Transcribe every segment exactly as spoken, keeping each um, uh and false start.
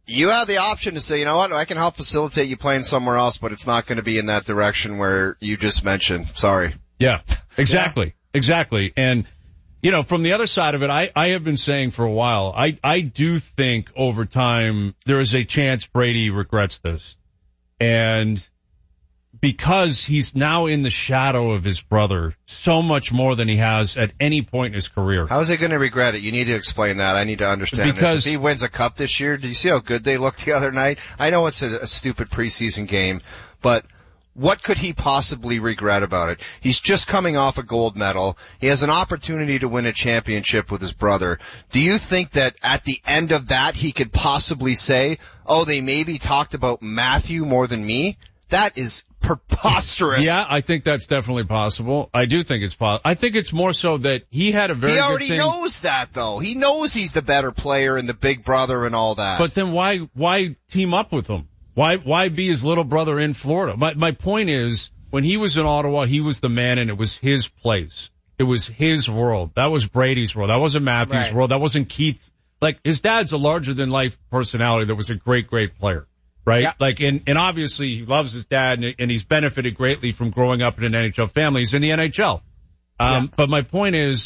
you have the option to say, you know what, I can help facilitate you playing somewhere else, but it's not going to be in that direction where you just mentioned. Sorry. Yeah, exactly. Yeah. Exactly. And, you know, from the other side of it, I, I have been saying for a while, I, I do think over time there is a chance Brady regrets this. And because he's now in the shadow of his brother so much more than he has at any point in his career. How is he going to regret it? You need to explain that. I need to understand because this. If he wins a cup this year, did you see how good they looked the other night? I know it's a, a stupid preseason game, but what could he possibly regret about it? He's just coming off a gold medal. He has an opportunity to win a championship with his brother. Do you think that at the end of that he could possibly say, oh, they maybe talked about Matthew more than me? That is preposterous. Yeah, I think that's definitely possible. I do think it's possible. I think it's more so that he had a very He already good thing. knows that, though. He knows he's the better player and the big brother and all that. But then why, why team up with him? Why, why be his little brother in Florida? My, my point is, when he was in Ottawa, he was the man and it was his place. It was his world. That was Brady's world. That wasn't Matthew's right. world. That wasn't Keith's. Like, his dad's a larger than life personality that was a great, great player. Right? Yeah. Like, and, and obviously he loves his dad and, and he's benefited greatly from growing up in an N H L family. He's in the N H L. Um, yeah. But my point is,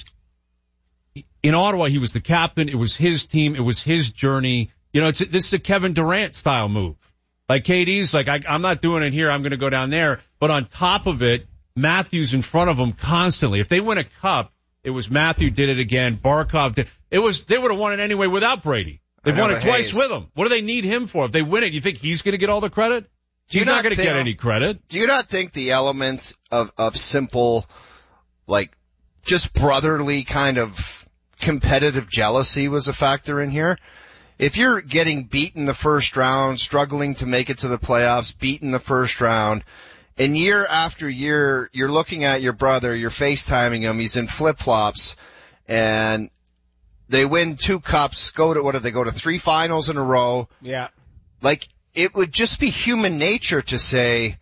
in Ottawa, he was the captain. It was his team. It was his journey. You know, it's, this is a Kevin Durant style move. Like K D's like, I, I'm not doing it here. I'm going to go down there. But on top of it, Matthew's in front of him constantly. If they win a cup, it was Matthew did it again. Barkov did. It was, they would have won it anyway without Brady. They've won it twice with him. What do they need him for? If they win it, you think he's going to get all the credit? He's not going to get any credit. Do you not think the element of, of simple, like, just brotherly kind of competitive jealousy was a factor in here? If you're getting beaten the first round, struggling to make it to the playoffs, beaten the first round, and year after year, you're looking at your brother, you're FaceTiming him, he's in flip-flops, and they win two cups, go to, what did they go to, three finals in a row. Yeah. Like, it would just be human nature to say,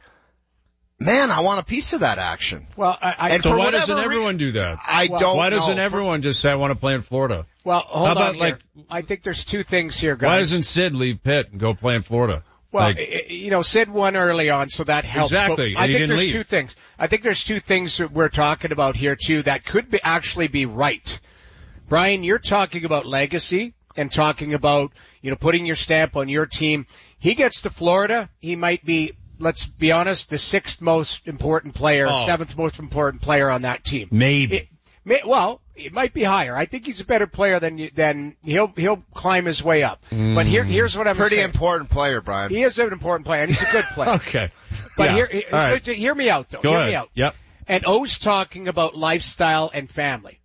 man, I want a piece of that action. Well, I, I and so for why whatever doesn't everyone re- do that? I well, don't Why doesn't know. everyone just say, I want to play in Florida? Well, hold How about, on here. like, I think there's two things here, guys. Why doesn't Sid leave Pitt and go play in Florida? Well, like, you know, Sid won early on, so that helps. Exactly. But I and he think didn't there's leave. two things. I think there's two things that we're talking about here, too, that could be actually be right. Brian, you're talking about legacy and talking about, you know, putting your stamp on your team. He gets to Florida, he might be, let's be honest, the sixth most important player, oh. seventh most important player on that team. Maybe. It, may, well, it might be higher. I think he's a better player than you, than he'll he'll climb his way up. Mm. But here here's what I'm Pretty saying. important player, Brian. He is an important player, and he's a good player. Okay. But yeah. here, here, right. hear me out, though. Go hear ahead. me out. Yep. And O's talking about lifestyle and family.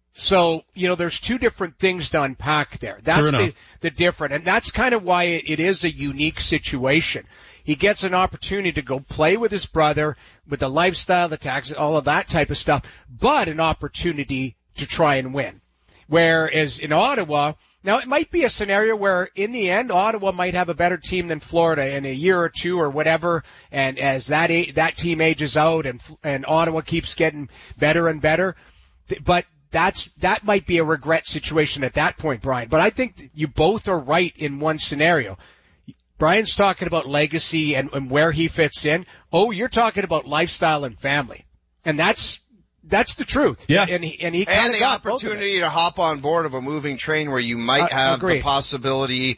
So, you know, there's two different things to unpack there. That's the, the different. And that's kind of why it, it is a unique situation. He gets an opportunity to go play with his brother, with the lifestyle, the taxes, all of that type of stuff, but an opportunity to try and win. Whereas in Ottawa, now it might be a scenario where in the end Ottawa might have a better team than Florida in a year or two or whatever, and as that that team ages out and and Ottawa keeps getting better and better, but that's that might be a regret situation at that point, Brian. But I think you both are right in one scenario. Brian's talking about legacy and, and where he fits in. Oh, you're talking about lifestyle and family, and that's that's the truth. Yeah, and he and he and the got opportunity to hop on board of a moving train where you might uh, have agreed. the possibility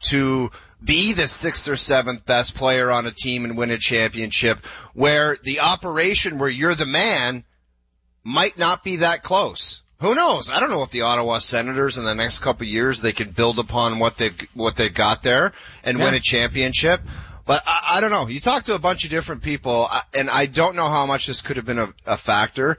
to be the sixth or seventh best player on a team and win a championship, where the operation where you're the man might not be that close. Who knows? I don't know if the Ottawa Senators in the next couple of years they can build upon what they've what they've got there and yeah. win a championship. But I, I don't know. You talk to a bunch of different people, and I don't know how much this could have been a, a factor.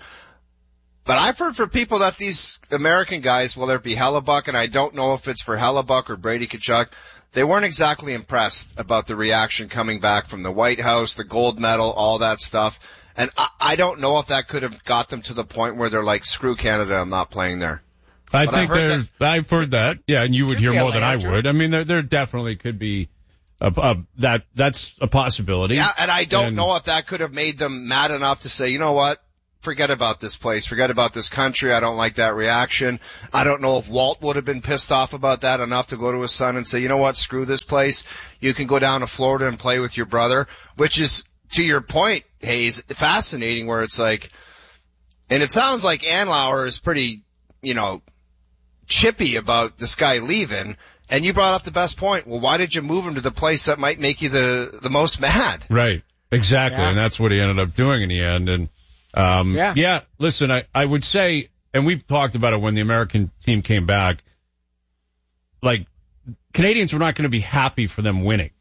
But I've heard from people that these American guys, whether it be Hellebuck, and I don't know if it's for Hellebuck or Brady Tkachuk, they weren't exactly impressed about the reaction coming back from the White House, the gold medal, all that stuff. And I, I don't know if that could have got them to the point where they're like, screw Canada, I'm not playing there. I but think I've heard, there's, that, I've heard that. Yeah, and you would hear more than I Andrew. would. I mean, there, there definitely could be a, a, that, that's a possibility. Yeah, and I don't and, know if that could have made them mad enough to say, you know what, forget about this place, forget about this country. I don't like that reaction. I don't know if Walt would have been pissed off about that enough to go to his son and say, you know what, screw this place. You can go down to Florida and play with your brother, which is, to your point, Hayes, fascinating, where it's like, and it sounds like Andlauer is pretty, you know, chippy about this guy leaving. And you brought up the best point. Well, why did you move him to the place that might make you the, the most mad? Right. Exactly. Yeah. And that's what he ended up doing in the end. And, um, yeah, yeah listen, I, I would say, and we've talked about it when the American team came back, like, Canadians were not going to be happy for them winning.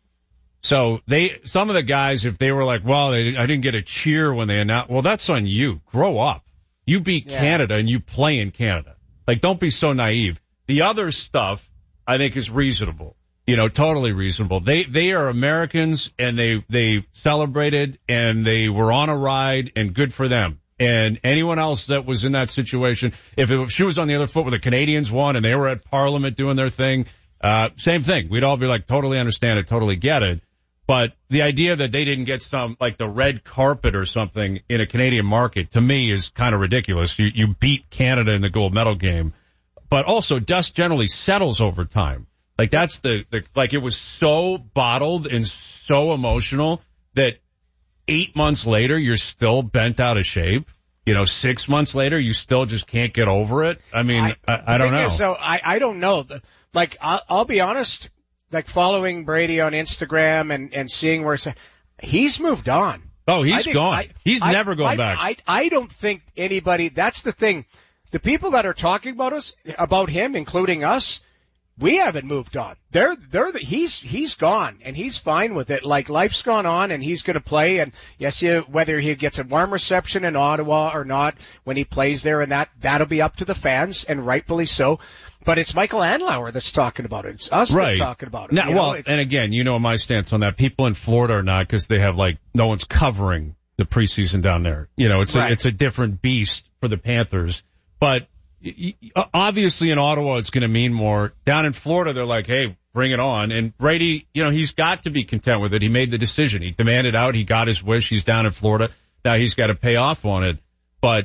So they, some of the guys, if they were like, well, they, I didn't get a cheer when they announced, well, that's on you. Grow up. You beat yeah. Canada and you play in Canada. Like, don't be so naive. The other stuff, I think, is reasonable. You know, totally reasonable. They, they are Americans, and they, they celebrated, and they were on a ride, and good for them. And anyone else that was in that situation, if, it, if she was on the other foot where the Canadians won and they were at Parliament doing their thing, uh, same thing. We'd all be like, totally understand it, totally get it. But the idea that they didn't get some, like the red carpet or something in a Canadian market, to me, is kind of ridiculous. You, you beat Canada in the gold medal game. But also, dust generally settles over time. Like, that's the, the, like, it was so bottled and so emotional that eight months later, you're still bent out of shape. You know, six months later, you still just can't get over it. I mean, I, I, I don't know. So I, I don't know. Like, I'll, I'll be honest, like, following Brady on Instagram and, and seeing where it's, he's moved on. Oh, he's think, gone. I, he's I, never going I, back. I, I don't think anybody, that's the thing. The people that are talking about us, about him, including us, we haven't moved on. They're, they're, the, he's, he's gone and he's fine with it. Like, life's gone on and he's going to play. And yes, you, whether he gets a warm reception in Ottawa or not when he plays there, and that, that'll be up to the fans, and rightfully so. But it's Michael Andlauer that's talking about it. It's us right. that's talking about it. Now, you know, well, and again, you know my stance on that. People in Florida are not, because they have, like, no one's covering the preseason down there. You know, it's right. a, it's a different beast for the Panthers. But obviously in Ottawa, it's going to mean more. Down in Florida, they're like, hey, bring it on. And Brady, you know, he's got to be content with it. He made the decision. He demanded out. He got his wish. He's down in Florida. Now he's got to pay off on it. But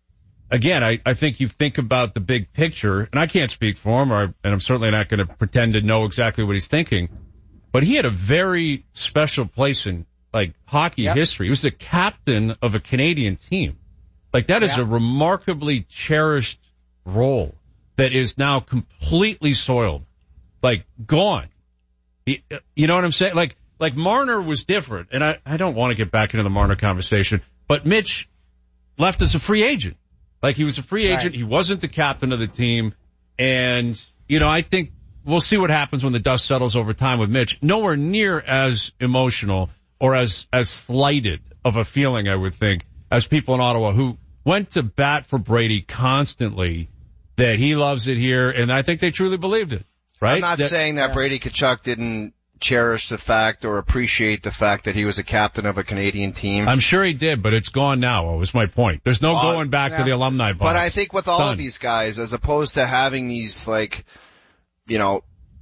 again, I, I think you think about the big picture, and I can't speak for him, or, and I'm certainly not going to pretend to know exactly what he's thinking. But he had a very special place in, like, hockey yep. history. He was the captain of a Canadian team. Like, that is yeah. a remarkably cherished role that is now completely soiled. Like, gone. He, you know what I'm saying? Like, like Marner was different, and I, I don't want to get back into the Marner conversation, but Mitch left as a free agent. Like, he was a free agent. Right. He wasn't the captain of the team. And, you know, I think we'll see what happens when the dust settles over time with Mitch. Nowhere near as emotional or as, as slighted of a feeling, I would think, as people in Ottawa who went to bat for Brady constantly, that he loves it here, and I think they truly believed it, right? I'm not that, saying that yeah. Brady Tkachuk didn't cherish the fact or appreciate the fact that he was a captain of a Canadian team. I'm sure he did, but it's gone now, was my point. There's no uh, going back yeah. to the alumni box. But I think with all Done. of these guys, as opposed to having these, like, you know,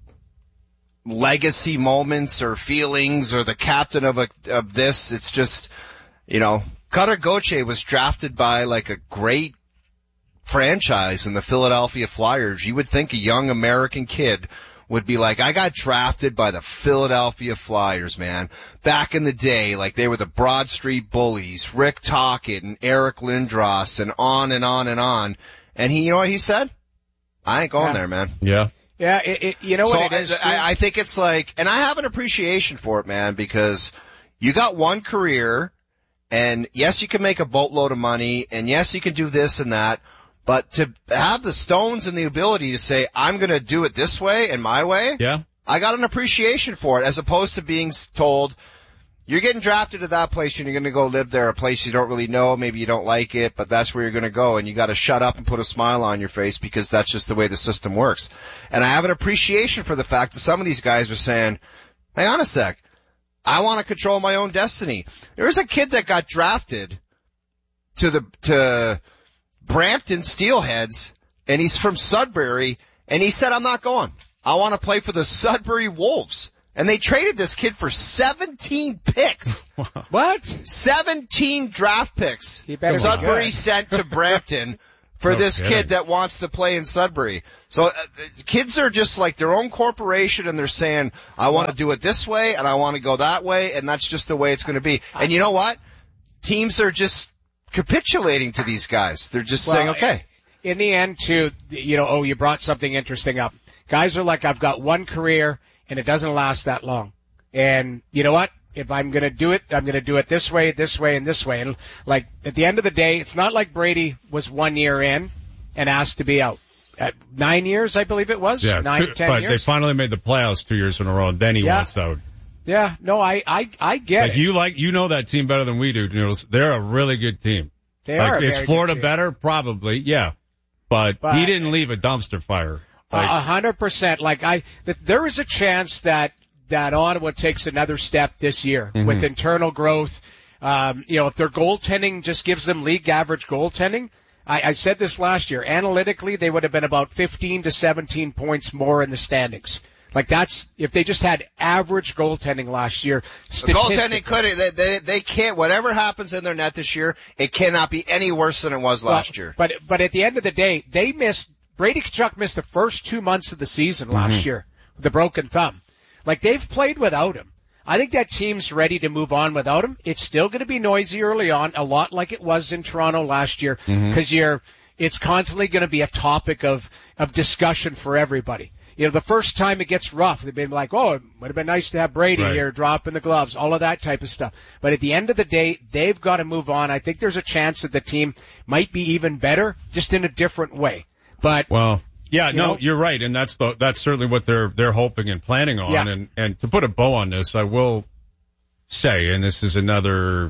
legacy moments or feelings or the captain of a, of this, it's just, you know, Cutter Gauthier was drafted by, like, a great franchise in the Philadelphia Flyers. You would think a young American kid would be like, I got drafted by the Philadelphia Flyers, man. Back in the day, like, they were the Broad Street Bullies, Rick Tocchet and Eric Lindros, and on and on and on. And he, you know what he said? I ain't going yeah. there, man. Yeah. Yeah, it, it, you know so what it is? I, I think it's like, and I have an appreciation for it, man, because you got one career, and yes, you can make a boatload of money, and yes, you can do this and that, but to have the stones and the ability to say, I'm going to do it this way and my way, yeah, I got an appreciation for it, as opposed to being told, you're getting drafted to that place and you're going to go live there, a place you don't really know, maybe you don't like it, but that's where you're going to go, and you got to shut up and put a smile on your face because that's just the way the system works. And I have an appreciation for the fact that some of these guys are saying, hang on a sec, I want to control my own destiny. There was a kid that got drafted to the to Brampton Steelheads, and he's from Sudbury, and he said, I'm not going. I want to play for the Sudbury Wolves. And they traded this kid for seventeen picks. What? seventeen draft picks. Sudbury sent to Brampton for no this kidding. kid that wants to play in Sudbury. So uh, kids are just like their own corporation, and they're saying, I want to do it this way, and I want to go that way, and that's just the way it's going to be. And you know what? Teams are just capitulating to these guys. They're just well, saying, okay. In the end, too, you know, oh, you brought something interesting up. Guys are like, I've got one career, and it doesn't last that long. And you know what? If I'm going to do it, I'm going to do it this way, this way, and this way. And like at the end of the day, it's not like Brady was one year in and asked to be out. At nine years, I believe it was. Yeah, nine, two, ten but years. they finally made the playoffs two years in a row, and then he Yeah. wants out. Yeah, no, I, I, I get Like it. you like, you know that team better than we do, Noodles. They're a really good team. They like, are a is very Florida good team. better? Probably, yeah. But, But- he didn't leave a dumpster fire. Like, A hundred percent. Like I, th- there is a chance that that Ottawa takes another step this year Mm-hmm. with internal growth. Um, you know, if their goaltending just gives them league average goaltending, I, I said this last year. Analytically, they would have been about fifteen to seventeen points more in the standings. Like that's if they just had average goaltending last year. The goaltending could they, they they can't whatever happens in their net this year, it cannot be any worse than it was last well, year. But but at the end of the day, they missed Brady Tkachuk missed the first two months of the season last Mm-hmm. year with the broken thumb. Like they've played without him. I think that team's ready to move on without him. It's still going to be noisy early on, a lot like it was in Toronto last year, because Mm-hmm. you're it's constantly going to be a topic of of discussion for everybody. You know, the first time it gets rough, they've been like, oh, it would have been nice to have Brady Right. here dropping the gloves, all of that type of stuff. But at the end of the day, they've got to move on. I think there's a chance that the team might be even better, just in a different way. But well, yeah, you no, know? you're right, and that's the that's certainly what they're they're hoping and planning on. Yeah. And and to put a bow on this, I will say, and this is another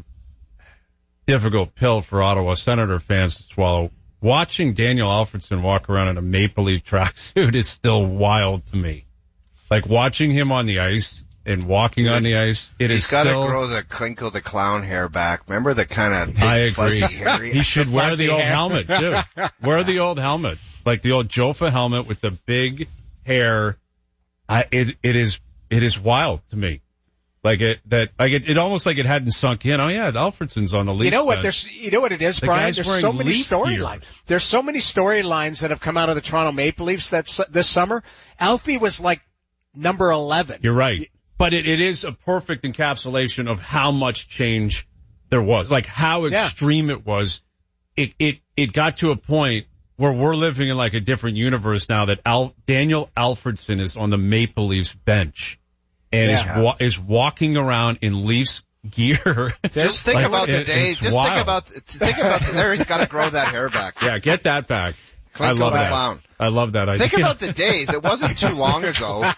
difficult pill for Ottawa Senator fans to swallow. Watching Daniel Alfredson walk around in a Maple Leaf tracksuit is still wild to me. Like watching him on the ice and walking on the ice, it He's is got to still. grow the Klinkle the clown hair back. Remember the kind of I big, agree. fuzzy, hairy? He should wear fuzzy the old hair. helmet too. Wear the old helmet, like the old Jofa helmet with the big hair. I, it it is it is wild to me. Like it that like it, it almost like it hadn't sunk in. Oh yeah, Alfredson's on the Leafs. You know what? bench. There's, you know what it is, The Brian. guy's There's wearing so many Leaf gear. storylines. There's so many storylines that have come out of the Toronto Maple Leafs that s- this summer. Alfie was like number eleven. You're right, but it, it is a perfect encapsulation of how much change there was, like how Yeah. extreme it was. It it it got to a point where we're living in like a different universe now that Al, Daniel Alfredson is on the Maple Leafs bench and Yeah. is wa- is walking around in Leafs gear. Just think Like, about the it- days. it's Just wild. think about think about the, there. He's got to grow that hair back. Yeah, get that back. I Klinkle love the that. clown. I love that idea. Think about the days. It wasn't too long ago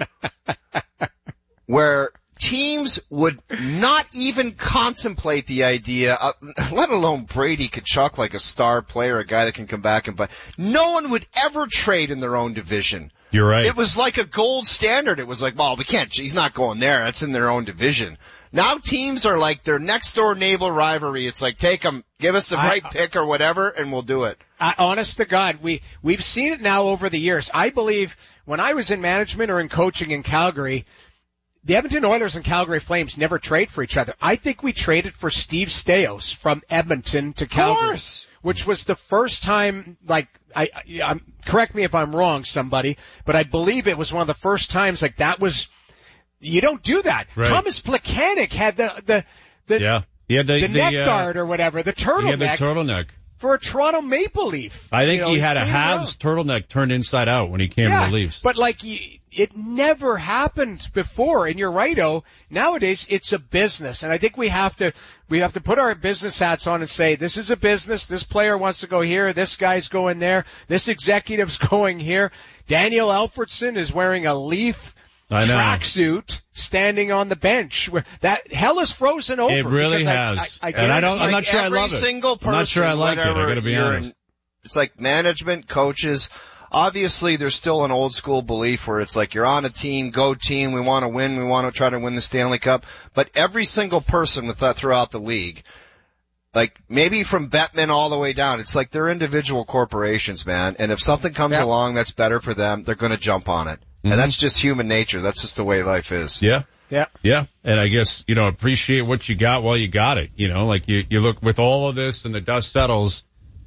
where teams would not even contemplate the idea, of, let alone Brady Tkachuk like a star player, a guy that can come back and buy. No one would ever trade in their own division. You're right. It was like a gold standard. It was like, well, we can't, he's not going there. That's in their own division. Now teams are like their next door neighbor rivalry. It's like, take them, give us the I- right pick or whatever, and we'll do it. I, honest to God, we, we've seen it now over the years. I believe when I was in management or in coaching in Calgary, the Edmonton Oilers and Calgary Flames never trade for each other. I think we traded for Steve Stais from Edmonton to Calgary, course. which was the first time, like, I, I, I'm, correct me if I'm wrong, somebody, but I believe it was one of the first times, like, that was, you don't do that. Right. Thomas Plekanec had the, the, the, yeah. He had the, the, the neck uh, guard or whatever, the He had the turtleneck turtleneck. for a Toronto Maple Leaf. I think You know, he had a stayed halves around. turtleneck turned inside out when he came Yeah, to the Leafs. but like y- it never happened before. And you're right, oh. Nowadays it's a business, and I think we have to we have to put our business hats on and say this is a business. This player wants to go here. This guy's going there. This executive's going here. Daniel Alfredson is wearing a Leaf I know. tracksuit standing on the bench. Where that hell is frozen over. It really because I- has. I, I, I And I get don't- it. It's I'm like not sure I every love it. single person, I'm not sure I like it, I whatever gotta be you're honest. in- it's like management, coaches. Obviously, there's still an old school belief where it's like you're on a team, go team, we want to win, we want to try to win the Stanley Cup. But every single person with that throughout the league, like maybe from Bettman all the way down, it's like they're individual corporations, man. And if something comes Yeah. along that's better for them, they're going to jump on it. Mm-hmm. And that's just human nature. That's just the way life is. Yeah. Yeah. Yeah. And I guess, you know, appreciate what you got while you got it. You know, like you, you look with all of this and the dust settles,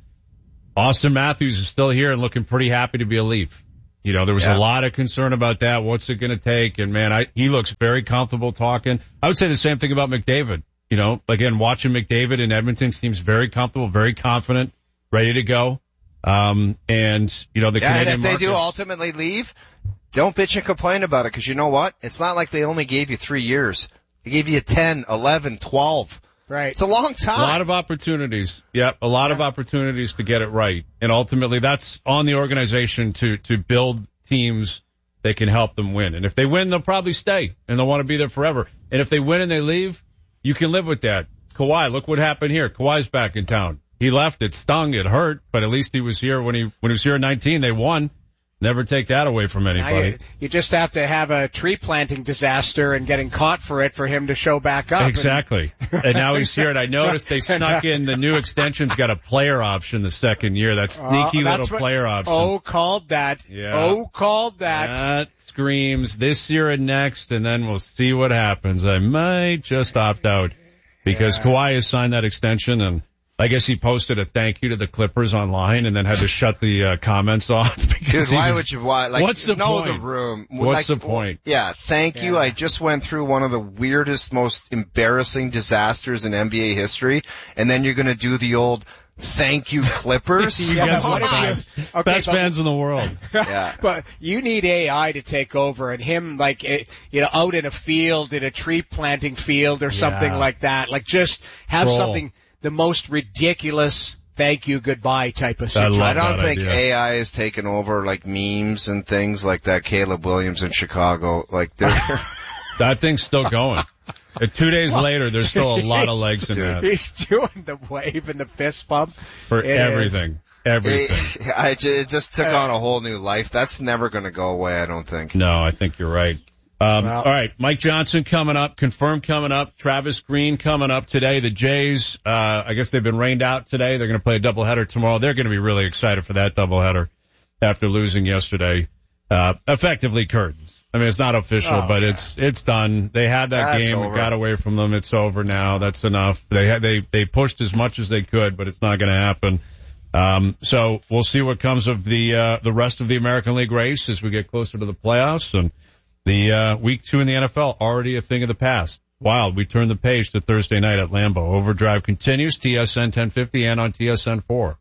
Austin Matthews is still here and looking pretty happy to be a Leaf. You know, there was yeah. a lot of concern about that. What's it going to take? And man, I, he looks very comfortable talking. I would say the same thing about McDavid. You know, again, watching McDavid in Edmonton seems very comfortable, very confident, ready to go. Um, and you know, the yeah, Canadian and if they market, do ultimately leave, don't bitch and complain about it, because you know what? It's not like they only gave you three years. They gave you ten, eleven, twelve. Right. It's a long time. A lot of opportunities. Yep. A lot yeah. of opportunities to get it right. And ultimately that's on the organization to, to build teams that can help them win. And if they win, they'll probably stay and they'll want to be there forever. And if they win and they leave, you can live with that. Kawhi, look what happened here. Kawhi's back in town. He left. It stung. It hurt, but at least he was here when he, when he was here in nineteen, they won. Never take that away from anybody. You, you just have to have a tree planting disaster and getting caught for it for him to show back up. Exactly. And, and now he's here, and I noticed they snuck in the new extension's got a player option the second year. That sneaky uh, little what, player option. Oh, called that. Yeah. Oh, called that. That screams this year and next, and then we'll see what happens. I might just opt out because yeah. Kawhi has signed that extension, and I guess he posted a thank you to the Clippers online and then had to shut the uh, comments off. Because why was, would you, why, like, what's the know point? the room. What's like, the point? Yeah, thank you. Yeah. I just went through one of the weirdest, most embarrassing disasters in N B A history, and then you're gonna do the old thank you Clippers? You guys are the best, okay, best but, fans in the world. Yeah. But you need A I to take over and him like, you know, out in a field, in a tree planting field or something yeah. like that. Like just have Troll. something, the most ridiculous thank you, goodbye type of situation. I, I don't think idea. A I is taking over like memes and things like that. Caleb Williams in Chicago, like they're that thing's still going. And two days well, later, there's still a lot of legs in that. He's doing the wave and the fist bump for it everything. Is. Everything. It, I just, it just took uh, on a whole new life. That's never going to go away, I don't think. No, I think you're right. Um, well, all right, Mike Johnson coming up, confirmed coming up. Travis Green coming up today. The Jays, uh, I guess they've been rained out today. They're going to play a doubleheader tomorrow. They're going to be really excited for that doubleheader after losing yesterday. Uh, effectively curtains. I mean, it's not official, oh, but yeah. it's it's done. They had that That's game. over. It got away from them. It's over now. That's enough. They had, they they pushed as much as they could, but it's not going to happen. Um, so we'll see what comes of the uh, the rest of the American League race as we get closer to the playoffs. And the uh, week two in the N F L already a thing of the past. Wild. We turn the page to Thursday night at Lambeau. Overdrive continues. T S N ten fifty and on T S N four.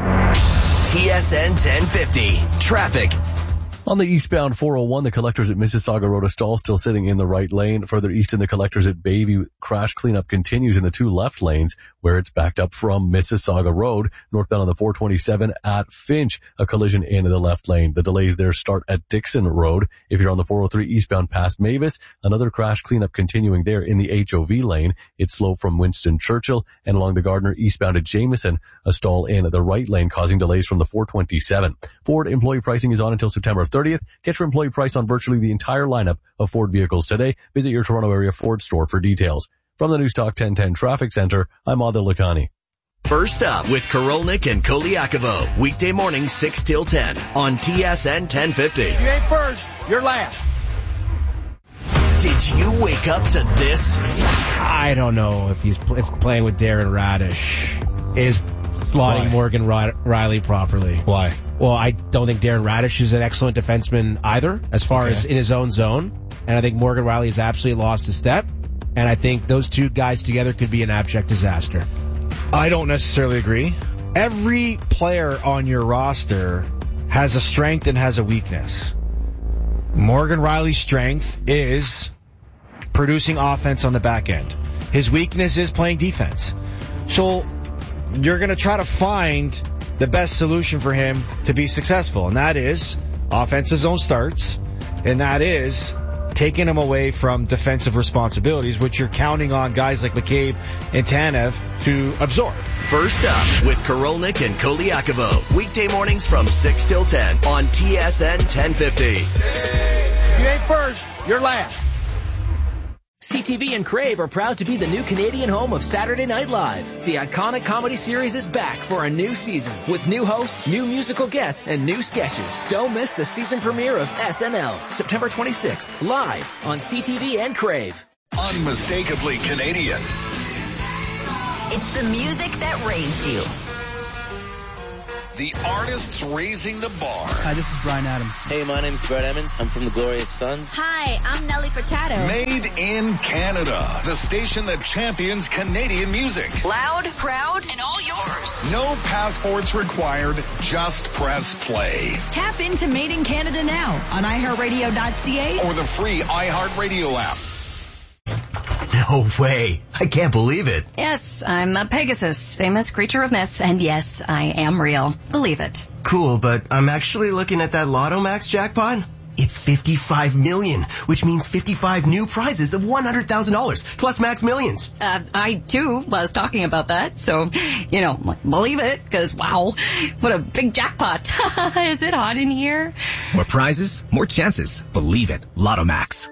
T S N ten fifty traffic. On the eastbound four oh one, the collectors at Mississauga Road, a stall still sitting in the right lane. Further east in the collectors at Bayview, crash cleanup continues in the two left lanes where it's backed up from Mississauga Road. Northbound on the four twenty-seven at Finch, a collision in the left lane. The delays there start at Dixon Road. If you're on the four oh three eastbound past Mavis, another crash cleanup continuing there in the H O V lane. It's slow from Winston Churchill and along the Gardner eastbound at Jameson, a stall in the right lane causing delays from the four twenty-seven. Ford employee pricing is on until September thirtieth. Get your employee price on virtually the entire lineup of Ford vehicles today. Visit your Toronto area Ford store for details. From the News Talk ten ten Traffic Center, I'm Adil Lakhani. First up with Korolnik and Koliakovo. Weekday morning six till ten on T S N ten fifty. You ain't first, you're last. Did you wake up to this? I don't know if he's pl- if playing with Darren Radish is slotting Why? Morgan Riley properly. Why? Well, I don't think Darren Radish is an excellent defenseman either, as far Okay. as in his own zone. And I think Morgan Riley has absolutely lost a step. And I think those two guys together could be an abject disaster. I don't necessarily agree. Every player on your roster has a strength and has a weakness. Morgan Riley's strength is producing offense on the back end. His weakness is playing defense. So you're going to try to find the best solution for him to be successful, and that is offensive zone starts, and that is taking him away from defensive responsibilities, which you're counting on guys like McCabe and Tanev to absorb. First up with Korolnik and Koliakovo. Weekday mornings from six till ten on T S N ten fifty. You ain't first, you're last. C T V and Crave are proud to be the new Canadian home of Saturday Night Live. The iconic comedy series is back for a new season with new hosts, new musical guests, and new sketches. Don't miss the season premiere of S N L, September twenty-sixth, live on C T V and Crave. Unmistakably Canadian. It's the music that raised you. The artists raising the bar. Hi, this is Bryan Adams. Hey, my name's Brett Emmons. I'm from the Glorious Sons. Hi, I'm Nelly Furtado. Made in Canada. The station that champions Canadian music. Loud, proud, and all yours. No passports required. Just press play. Tap into Made in Canada now on i heart radio dot c a or the free iHeartRadio app. No way. I can't believe it. Yes, I'm a Pegasus, famous creature of myth, and yes, I am real. Believe it. Cool, but I'm actually looking at that Lotto Max jackpot. It's fifty-five million, which means fifty-five new prizes of one hundred thousand dollars, plus Max Millions. Uh, I, too, was talking about that, so, you know, believe it, because, wow, what a big jackpot. Is it hot in here? More prizes, more chances. Believe it. Lotto Max.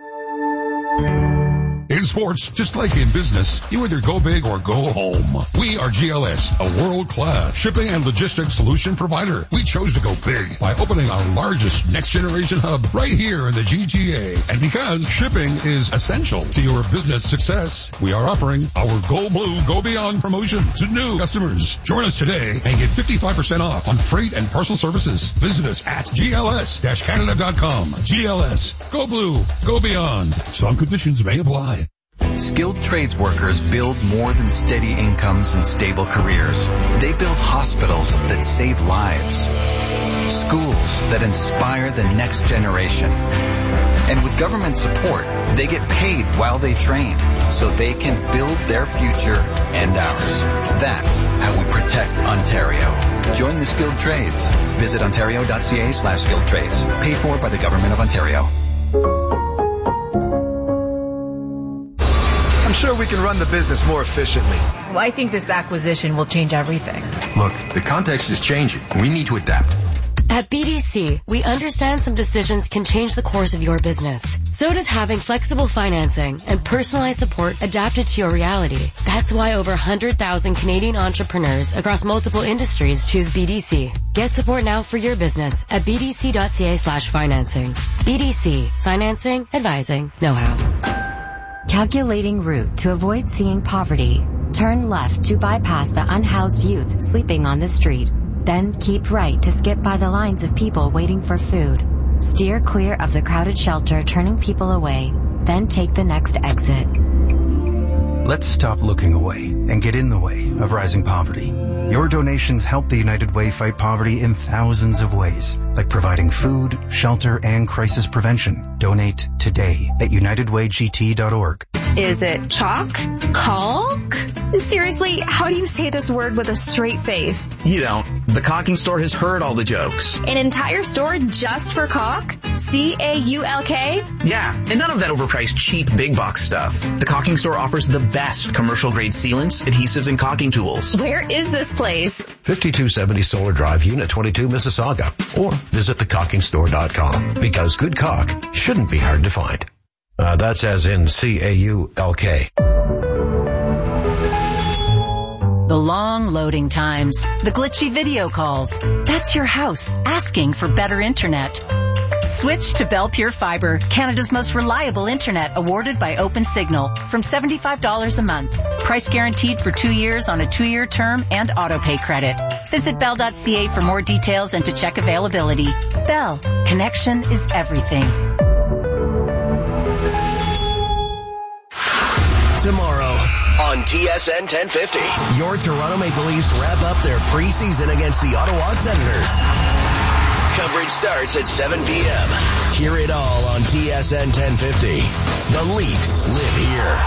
In sports, just like in business, you either go big or go home. We are G L S, a world-class shipping and logistics solution provider. We chose to go big by opening our largest next-generation hub right here in the G T A. And because shipping is essential to your business success, we are offering our Go Blue, Go Beyond promotion to new customers. Join us today and get fifty-five percent off on freight and parcel services. Visit us at G L S Canada dot com. G L S, Go Blue, Go Beyond. Some conditions may apply. Skilled trades workers build more than steady incomes and stable careers. They build hospitals that save lives, schools that inspire the next generation. And with government support, they get paid while they train so they can build their future and ours. That's how we protect Ontario. Join the skilled trades. Visit ontario.ca slash skilled trades. Paid for by the Government of Ontario. I'm sure we can run the business more efficiently. Well, I think this acquisition will change everything. Look, the context is changing. We need to adapt. At B D C, we understand some decisions can change the course of your business. So does having flexible financing and personalized support adapted to your reality. That's why over one hundred thousand Canadian entrepreneurs across multiple industries choose B D C. Get support now for your business at bdc.ca slash financing. B D C. Financing, advising, know-how. Calculating route to avoid seeing poverty. Turn left to bypass the unhoused youth sleeping on the street. Then keep right to skip by the lines of people waiting for food. Steer clear of the crowded shelter turning people away. Then take the next exit. Let's stop looking away and get in the way of rising poverty. Your donations help the United Way fight poverty in thousands of ways, like providing food, shelter, and crisis prevention. Donate today at united way g t dot org. Is it chalk? Caulk? Seriously, how do you say this word with a straight face? You don't. The Caulking Store has heard all the jokes. An entire store just for caulk? C A U L K? Yeah, and none of that overpriced cheap big box stuff. The Caulking Store offers the best commercial grade sealants, adhesives, and caulking tools. Where is this place? fifty-two seventy Solar Drive, Unit twenty-two, Mississauga. Or visit the caulking store dot com. Because good caulk shouldn't be hard to find. Uh, that's as in C A U L K. The long loading times, the glitchy video calls. That's your house asking for better internet. Switch to Bell Pure Fiber, Canada's most reliable internet, awarded by OpenSignal, from seventy-five dollars a month. Price guaranteed for two years on a two-year term and auto-pay credit. Visit bell dot c a for more details and to check availability. Bell, connection is everything. Tomorrow on T S N ten fifty, your Toronto Maple Leafs wrap up their preseason against the Ottawa Senators. Coverage starts at seven p.m. Hear it all on T S N ten fifty. The Leafs live here.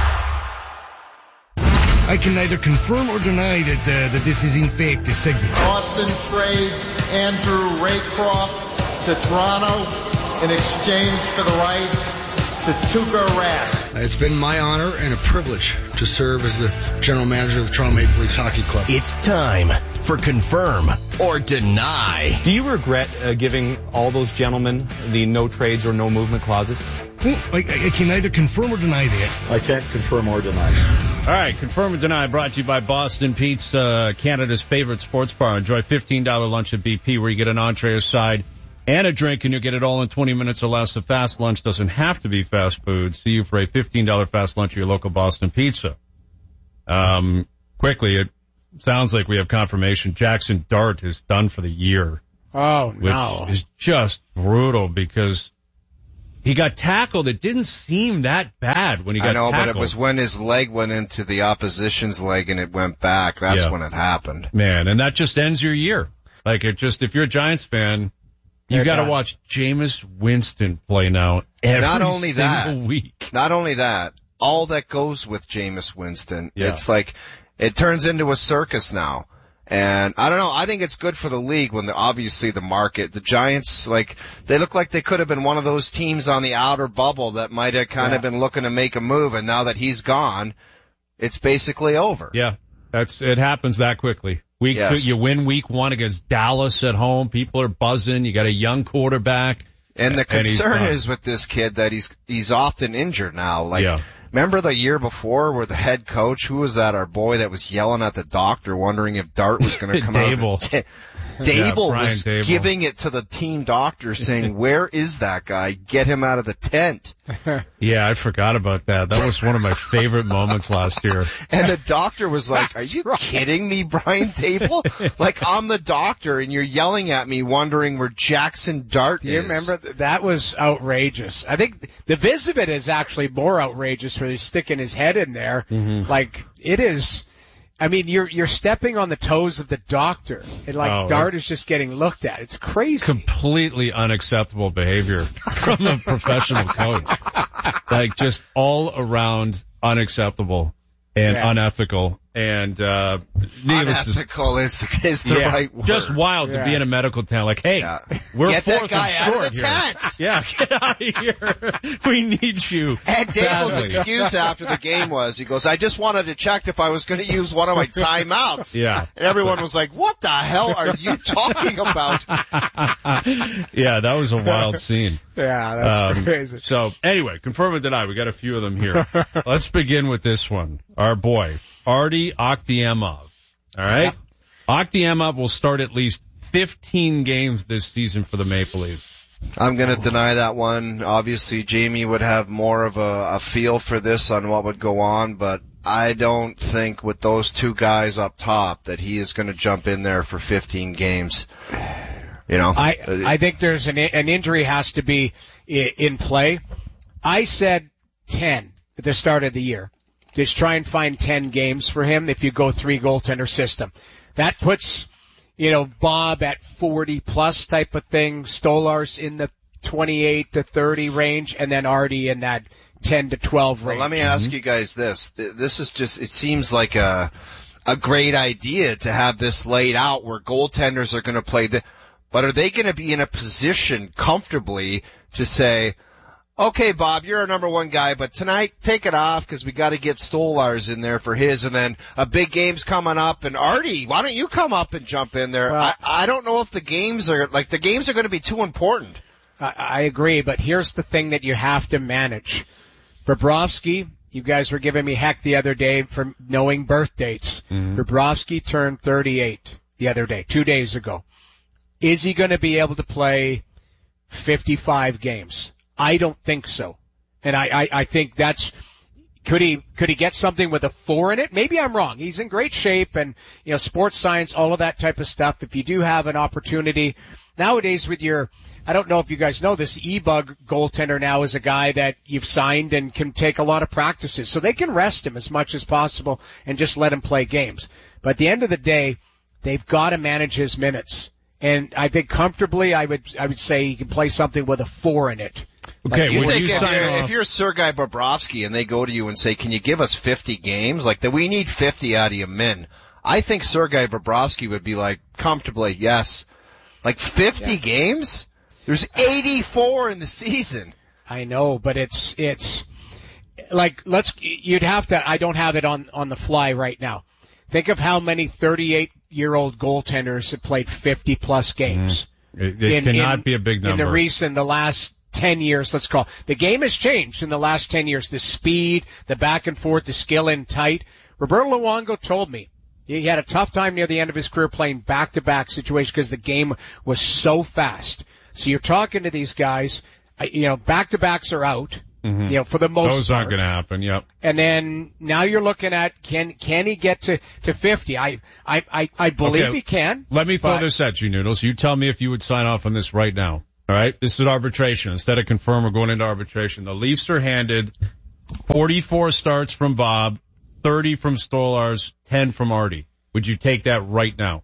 I can neither confirm or deny that uh, that this is in fact a segment. Boston trades Andrew Raycroft to Toronto in exchange for the rights to Tuukka Rask. It's been my honor and a privilege to serve as the general manager of the Toronto Maple Leafs Hockey Club. It's time for confirm or deny. Do you regret uh, giving all those gentlemen the no trades or no movement clauses? Like, I can either confirm or deny that. I can't confirm or deny. All right, confirm or deny, brought to you by Boston Pizza, Canada's favorite sports bar. Enjoy fifteen dollars lunch at B P where you get an entree, a side, and a drink, and you'll get it all in twenty minutes or less. A fast lunch doesn't have to be fast food. See you for a fifteen dollars fast lunch at your local Boston Pizza. Um, quickly, it sounds like we have confirmation. Jackson Dart is done for the year. Oh, which no. is just brutal because he got tackled. It didn't seem that bad when he got tackled. I know, tackled. But it was when his leg went into the opposition's leg and it went back. That's yeah. when it happened. Man, and that just ends your year. Like, it just, if you're a Giants fan, you got to watch Jameis Winston play now every not only single that, week. Not only that, all that goes with Jameis Winston. Yeah. It's like, it turns into a circus now. And I don't know, I think it's good for the league when the, obviously the market, the Giants, like, they look like they could have been one of those teams on the outer bubble that might have kind yeah. of been looking to make a move, and now that he's gone, it's basically over. Yeah, that's, it happens that quickly. Week yes. two, you win week one against Dallas at home, people are buzzing, you got a young quarterback. And the concern and is with this kid that he's, he's often injured now. Like, yeah. Remember the year before where the head coach, who was that, our boy that was yelling at the doctor wondering if Dart was going to come Dable. out? T- Dable yeah, was Dable. giving it to the team doctor saying, where is that guy? Get him out of the tent. Yeah, I forgot about that. That was one of my favorite moments last year. And the doctor was like, That's are you right. kidding me, Brian Dable? Like, I'm the doctor and you're yelling at me wondering where Jackson Dart Do you is. remember? That was outrageous. I think the viz of it is actually more outrageous where he's sticking his head in there. Mm-hmm. Like, it is... I mean, you're you're stepping on the toes of the doctor, and like oh, Dart is just getting looked at. It's crazy. Completely unacceptable behavior from a professional coach. Like, just all around unacceptable and yeah. unethical. And uh unethical to, is the, is the yeah, right word. Just wild yeah. to be in a medical town. Like, hey, yeah. we're get fourth that guy and out short of the here. tent. Yeah, get out of here. We need you. And Dable's badly. excuse after the game was, he goes, I just wanted to check if I was going to use one of my timeouts. Yeah. And everyone was like, what the hell are you talking about? Yeah, that was a wild scene. Yeah, that's um, crazy. So, anyway, confirm or deny. We got a few of them here. Let's begin with this one. Our boy, Artie Okhtiamov. All right? Yeah. Okhtiamov will start at least fifteen games this season for the Maple Leafs. I'm going to deny that one. Obviously, Jamie would have more of a, a feel for this on what would go on, but I don't think with those two guys up top that he is going to jump in there for fifteen games. You know, I I think there's an an injury has to be in play. I said ten at the start of the year. Just try and find ten games for him if you go three goaltender system. That puts, you know, Bob at forty plus type of thing, Stolarz in the twenty-eight to thirty range, and then Artie in that ten to twelve range. Well, let me ask you guys this. This is just, it seems like a a great idea to have this laid out where goaltenders are going to play the, but are they going to be in a position comfortably to say, okay, Bob, you're our number one guy, but tonight, take it off because we got to get Stolarz in there for his, and then a big game's coming up, and Artie, why don't you come up and jump in there? Well, I, I don't know if the games are, like, the games are going to be too important. I, I agree, but here's the thing that you have to manage. Bobrovsky, you guys were giving me heck the other day for knowing birth dates. Mm-hmm. Bobrovsky turned thirty-eight the other day, two days ago. Is he going to be able to play fifty-five games? I don't think so. And I, I, I think that's, could he, could he get something with a four in it? Maybe I'm wrong. He's in great shape and, you know, sports science, all of that type of stuff. If you do have an opportunity nowadays with your, I don't know if you guys know this, E-Bug goaltender now is a guy that you've signed and can take a lot of practices. So they can rest him as much as possible and just let him play games. But at the end of the day, they've got to manage his minutes. And I think comfortably, I would, I would say he can play something with a four in it. Okay, like you would think you if, sign you're, off? if you're Sergei Bobrovsky and they go to you and say, can you give us fifty games? Like, that we need fifty out of you men. I think Sergei Bobrovsky would be like, comfortably, yes. Like, fifty yeah. games? There's eighty-four in the season. I know, but it's, it's, like, let's, you'd have to, I don't have it on, on the fly right now. Think of how many thirty-eight-year-old goaltenders have played fifty plus games. Mm. It, it in, cannot in, be a big number. In the recent, the last ten years, let's call it. The game has changed in the last ten years. The speed, the back and forth, the skill in tight. Roberto Luongo told me he had a tough time near the end of his career playing back-to-back situations because the game was so fast. So you're talking to these guys, you know, back-to-backs are out, mm-hmm. you know, for the most Those part. aren't going to happen, yep. And then now you're looking at, can can he get to, to fifty? I, I, I, I believe okay. he can. Let me throw but... this at you, Noodles. You tell me if you would sign off on this right now. All right? This is arbitration. Instead of confirm, we're going into arbitration. The Leafs are handed forty-four starts from Bob, thirty from Stolarz, ten from Artie. Would you take that right now?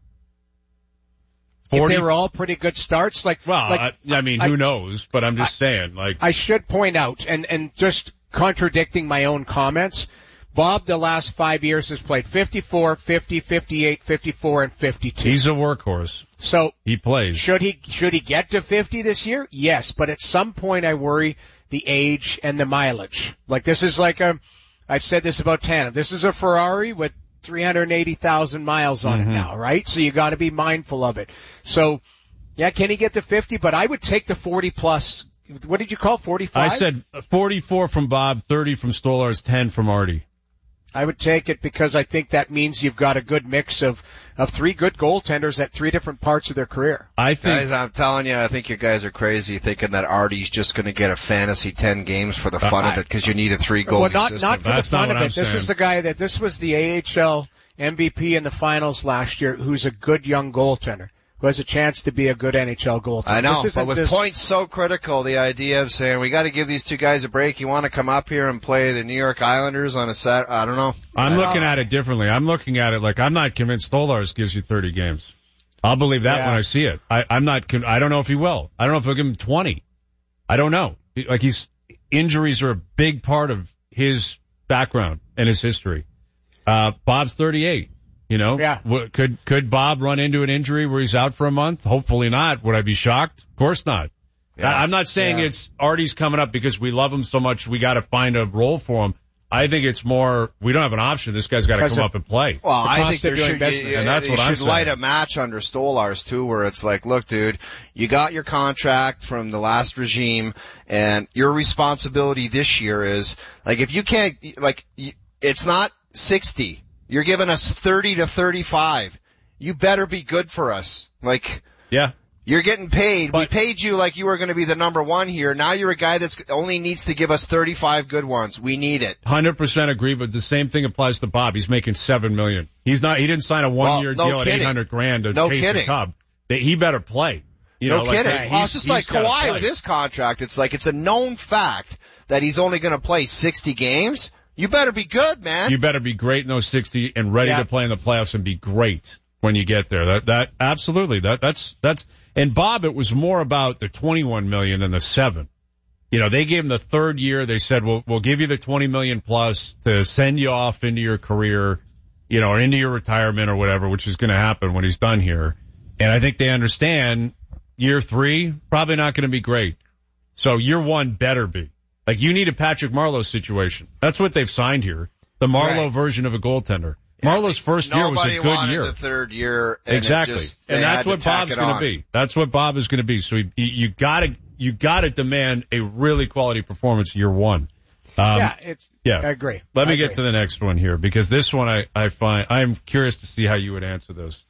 forty If they were all pretty good starts, like well, like, I, I mean, who I, knows? But I'm just I, saying, like I should point out, and and just contradicting my own comments, Bob the last five years has played fifty-four, fifty, fifty-eight, fifty-four, and fifty-two. He's a workhorse. So he plays. Should he should he get to fifty this year? Yes, but at some point I worry the age and the mileage. Like this is like a, I've said this about Tanev. This is a Ferrari with three hundred eighty thousand miles on mm-hmm. it now, right? So you got to be mindful of it. So, yeah, can he get to fifty? But I would take the forty plus. What did you call forty-five? I said forty-four from Bob, thirty from Stolarz, ten from Artie. I would take it because I think that means you've got a good mix of, of three good goaltenders at three different parts of their career. I think, guys, I'm telling you, I think you guys are crazy thinking that Artie's just going to get a fantasy ten games for the fun uh, of it because you need a three goalie well, not, system. Not for That's the fun not of what it. I'm this saying. is the guy that this was the A H L M V P in the finals last year, who's a good young goaltender who has a chance to be a good N H L goaltender. I know, this but with this... points so critical, the idea of saying we got to give these two guys a break. You want to come up here and play the New York Islanders on a set? I don't know. I'm I looking know. at it differently. I'm looking at it like I'm not convinced Stolarz gives you thirty games. I'll believe that yeah. when I see it. I, I'm not. Con- I don't know if he will. I don't know if he'll give him twenty. I don't know. Like he's injuries are a big part of his background and his history. Uh, Bob's thirty-eight. You know, yeah. could could Bob run into an injury where he's out for a month? Hopefully not. Would I be shocked? Of course not. Yeah. I'm not saying yeah. it's Artie's coming up because we love him so much we got to find a role for him. I think it's more we don't have an option. This guy's got to come of, up and play. Well, the I think there should, business. and that's you what I'm should saying. light a match under Stolarz too, where it's like, look, dude, you got your contract from the last regime, and your responsibility this year is like if you can't, like, it's not sixty. You're giving us thirty to thirty-five. You better be good for us. Like, yeah, you're getting paid. But, we paid you like you were going to be the number one here. Now you're a guy that's only needs to give us thirty-five good ones. We need it. one hundred percent agree, but the same thing applies to Bob. He's making seven million. He's not. He didn't sign a one-year well, no deal kidding. at eight hundred grand to no chase kidding. the Cub. He better play. You no know, kidding. Like, well, it's just like Kawhi with his contract. It's like it's a known fact that he's only going to play sixty games. You better be good, man. You better be great in those sixty and ready yeah. to play in the playoffs and be great when you get there. That, that, absolutely. That, that's, that's, and Bob, it was more about the twenty-one million than the seven. You know, they gave him the third year. They said, we'll, we'll give you the twenty million plus to send you off into your career, you know, or into your retirement or whatever, which is going to happen when he's done here. And I think they understand year three, probably not going to be great. So year one better be. Like, you need a Patrick Marleau situation. That's what they've signed here. The Marleau right. version of a goaltender. Yeah, Marlowe's first year was a good wanted year. The third year, and exactly, just, and that's what Bob's going to be. That's what Bob is going to be. So he, he, you got to you got to demand a really quality performance year one. Um, yeah, it's. Yeah, I agree. Let I me agree. get to the next one here because this one I I find I'm curious to see how you would answer those.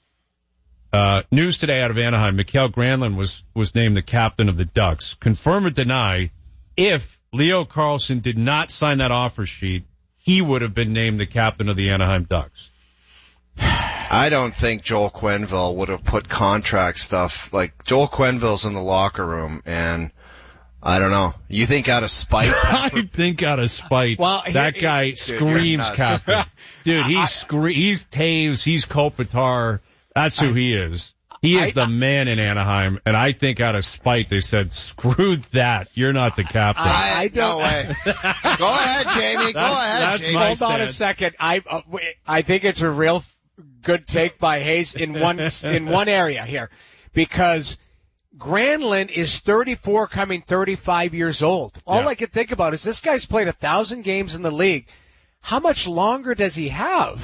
Uh, news today out of Anaheim: Mikael Granlund was was named the captain of the Ducks. Confirm or deny if Leo Carlsson did not sign that offer sheet, he would have been named the captain of the Anaheim Ducks. I don't think Joel Quenneville would have put contract stuff, like Joel Quenneville's in the locker room and I don't know. You think out of spite? I think out of spite. Well, that he, guy dude, screams captain. Dude, he's scre- he's Taves, he's Kopitar. That's who I, he is. He is I, the man in Anaheim, and I think out of spite they said, screw that, you're not the captain. I, I don't. No way. Go ahead, Jamie. Go that's, ahead, that's Jamie. Hold stand. on a second. I uh, I think it's a real good take by Hayes in one in one area here, because Granlund is thirty-four, coming thirty-five years old. All yeah. I can think about is this guy's played a thousand games in the league. How much longer does he have?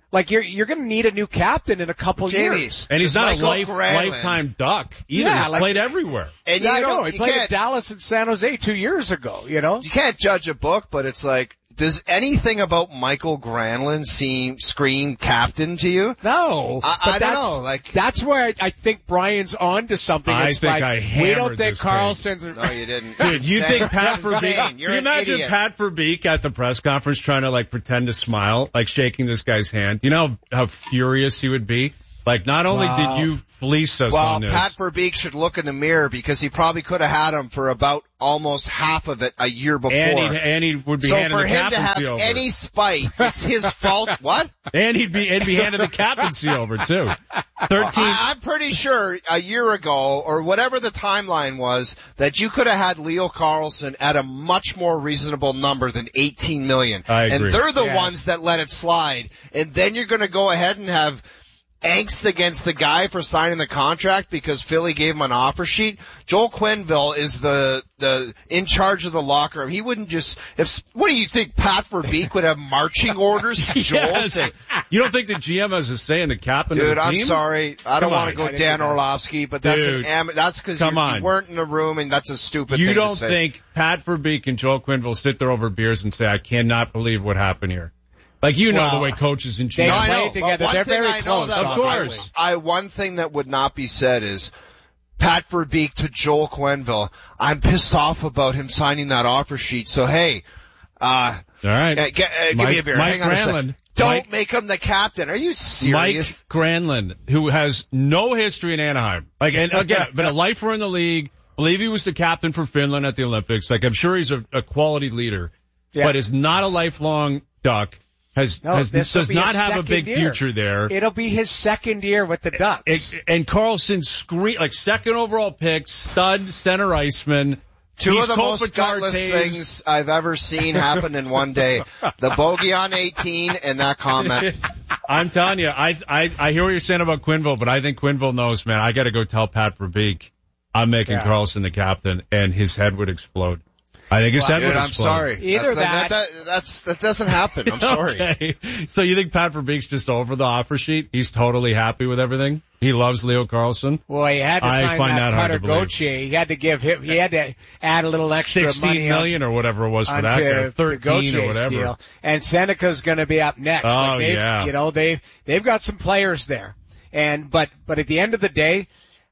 Like you're you're going to need a new captain in a couple Jamie, years. And he's not Michael a life, Granlund. lifetime Duck either. Yeah, he's like- played everywhere. And Yeah, you I know. don't, He you played can't, at Dallas and San Jose two years ago, you know? you can't judge a book, but it's like, does anything about Michael Granlund seem scream captain to you? No. I, but I don't that's, know. Like, that's where I, I think Brian's on to something. I It's think like, I we hammered don't think this Carlson's. no, you didn't. Dude, you Insane. think Pat Insane. Verbeek? You're Can you an imagine idiot. Pat Verbeek at the press conference trying to like pretend to smile, like shaking this guy's hand? You know how, how furious he would be? Like, not only Wow. did you fleece us Well, on this. Pat Verbeek should look in the mirror because he probably could have had him for about almost half of it a year before. and, he, and he would be so handed for the him to have captaincy over. any spite, it's his fault. What? And he'd be, and be handed the captaincy over too. Thirteen. I, I'm pretty sure a year ago, or whatever the timeline was, that you could have had Leo Carlsson at a much more reasonable number than eighteen million. I agree. And they're the Yes. ones that let it slide. And then you're going to go ahead and have angst against the guy for signing the contract because Philly gave him an offer sheet. Joel Quenneville is the the in charge of the locker room. He wouldn't just if what do you think Pat Verbeek would have marching orders to Joel? Yes. Say, You don't think the G M has a say in the captain of dude, the I'm team? sorry. I don't Come want on. to I go didn't Dan do that. Orlovsky, but that's Dude, an am- that's because you come on. weren't in the room, and that's a stupid You thing don't to say. think Pat Verbeek and Joel Quenneville sit there over beers and say, I cannot believe what happened here? Like, you know Well, the way coaches and they G Ms. No, I played know. together. But one They're thing very I know close, that Of course. I one thing that would not be said is Pat Verbeek to Joel Quenneville. I'm pissed off about him signing that offer sheet. So hey, uh, All right. uh, get, uh, give Mike- me a beer. Mike Hang on a second. Granlund. Don't Mike- make him the captain. Are you serious? Mike Granlund, who has no history in Anaheim. Like, and again, been a lifer in the league. Believe he was the captain for Finland at the Olympics. Like, I'm sure he's a, a quality leader, Yeah. but is not a lifelong Duck. Has, No, has this will does be not his have a second big year. future there. It'll be his second year with the Ducks. It- and Carlson screen like second overall pick, stud center iceman. Two He's of the most Kopitar gutless Taves. things I've ever seen happen in one day. The bogey on eighteen and that comment. I'm telling you, I, I, I hear what you're saying about Quenneville, but I think Quenneville knows, man, I gotta go tell Pat Verbeek I'm making Yeah. Carlson the captain, and his head would explode. I think his Well, head dude, would I'm explode. sorry. Either that's, that- that, that's, that doesn't happen. I'm sorry. Okay. So you think Pat Verbeek's just over the offer sheet? He's totally happy with everything? He loves Leo Carlson? Well, he had to I sign find that that hard Cutter to believe. Gauthier. He had to give him, he had to add a little extra money Sixteen million or whatever it was for onto that guy. the Thirteen Gauthier's or whatever. deal. And Seneca's going to be up next. Oh, like they've, yeah. You know, they've they've got some players there. And but but at the end of the day,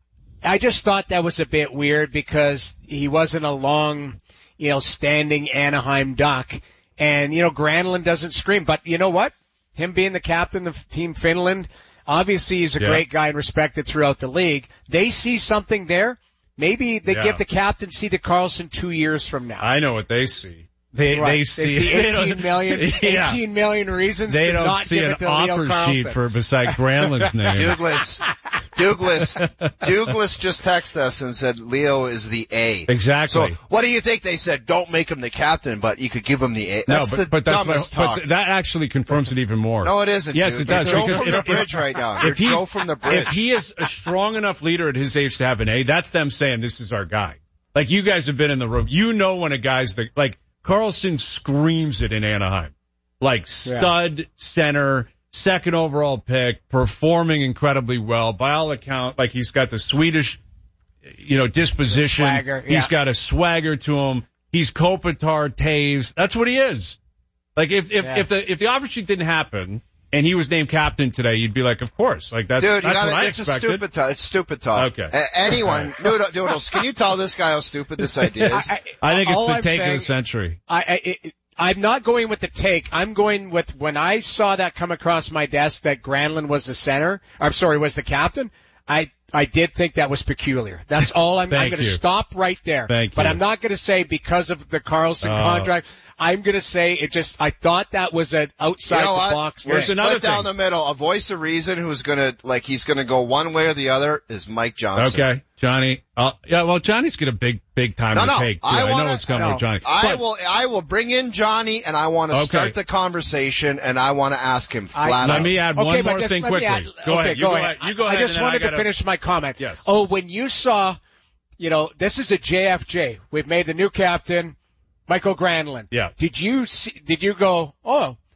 I just thought that was a bit weird because he wasn't a long, you know, standing Anaheim Duck. And, you know, Granlund doesn't scream. But you know what? Him being the captain of Team Finland, obviously he's a Yeah. great guy and respected throughout the league. They see something there. Maybe they Yeah. give the captaincy to Carlson two years from now. I know what they see. They, Right. they see, see they don't- eighteen million, Yeah. eighteen million reasons They to don't not see give an it to Leo offer Carlson. sheet for beside Granlund's name. Douglas, Douglas, Douglas just texted us and said Leo is the A. Exactly. So what do you think they said? Don't make him the captain, but you could give him the A. No, That's but, the but that's dumbest what, talk. but that actually confirms it even more. No, it isn't. Yes, dude. it does. You're Joe because from if, the if- bridge right now. You're If he, Joe from the bridge. if he is a strong enough leader at his age to have an A, that's them saying this is our guy. Like, you guys have been in the room. You know when a guy's the, like, Carlson screams it in Anaheim. Like, stud, center, second overall pick, performing incredibly well. By all accounts, like, he's got the Swedish, you know, disposition. The swagger, He's yeah. got a swagger to him. He's Kopitar, Taves. That's what he is. Like, if, if, Yeah. if the, if the offer sheet didn't happen and he was named captain today, you'd be like, of course. Like, that's, Dude, you that's gotta, what I this expected. is stupid talk. It's stupid talk. Okay. A- anyone, Noodle- Doodles, can you tell this guy how stupid this idea is? I, I think it's all the I'm take of saying- the century. I, I, it, I'm not going with the take. I'm going with when I saw that come across my desk that Granlund was the center. I'm sorry, was the captain. I I did think that was peculiar. That's all I'm. I'm Thank going to you. stop right there. Thank but you. I'm not going to say because of the Carlson Oh. contract. I'm going to say it just. I thought that was an outside You know the what? box. We're Here's thing. another split down thing. the middle. A voice of reason who's gonna, like, he's gonna go one way or the other is Mike Johnson. Okay, Johnny. Uh, yeah, well, Johnny's got a big, big time No, to no. take. Too. I I, wanna- know what's coming no. with Johnny. I But- will, I will bring in Johnny and I want to Okay. start the conversation and I want to ask him I- flat Let out. me add Okay, one but more just thing let me quickly. add- go okay, ahead. You go go ahead. ahead. You go I ahead. just and then wanted I gotta, to finish my comment. Yes. Oh, when you saw, you know, this is a J F J. We've made the new captain, Michael Granlund. Yeah. Did you see, did you go, oh,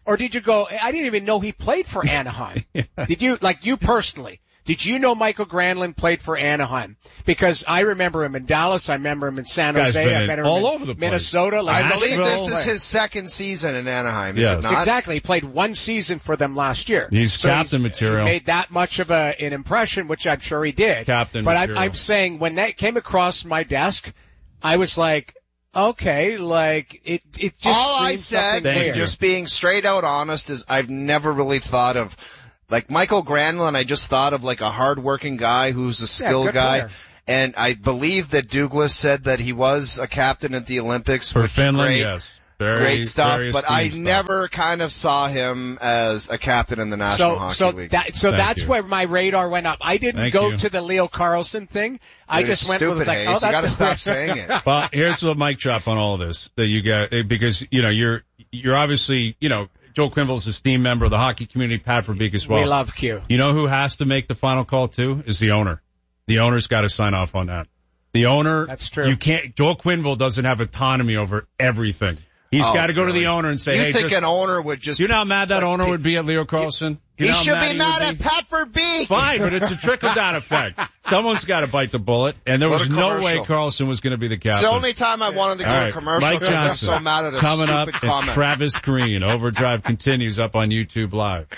Or did you go, I didn't even know he played for Anaheim. yeah. Did you, like you personally, did you know Michael Granlund played for Anaheim? Because I remember him in Dallas, I remember him in San Jose, I remember him all in over the place. Minnesota. Like I believe Nashville. this is his second season in Anaheim, is yes. it not? Exactly. He played one season for them last year. He's so captain he's, material. He made that much of a, an impression, which I'm sure he did. Captain but material. I'm, I'm saying when that came across my desk, I was like, okay, like, it, it just all I said, and just being straight out honest, is I've never really thought of, like Michael Granlund, I just thought of like a hard-working guy who's a skill yeah, guy. Player. And I believe that Douglas said that he was a captain at the Olympics. For Finland, great, yes. Very, great stuff, very but I stuff. never kind of saw him as a captain in the National so, Hockey so League. That, so Thank that's you. where my radar went up. I didn't Thank go you. to the Leo Carlson thing. I You're just went stupid, with like, Hayes. oh, that's you got to a- stop saying it. Well, here's the mic drop on all of this that you got, because, you know, you're, you're obviously, you know, Joe Quenneville's a esteemed member of the hockey community, Pat Verbeek as well. We love Q. You know who has to make the final call too? Is the owner. The owner's got to sign off on that. The owner. That's true. You can't, Joe Quenneville doesn't have autonomy over everything. He's Oh, got to go really? to the owner and say, You hey, think just, an owner would just... you know how mad that like, owner he, would be at Leo Carlson? You He know how should be he mad would at be? Pat Verbeek. Fine, but it's a trickle-down effect. Someone's got to bite the bullet, and there What was a no commercial. way Carlson was going to be the It's captain. the only time I wanted to go All to right, commercial Mike because I'm Johnson, so mad at a coming up, stupid and comment. Travis Green. Overdrive continues up on YouTube Live.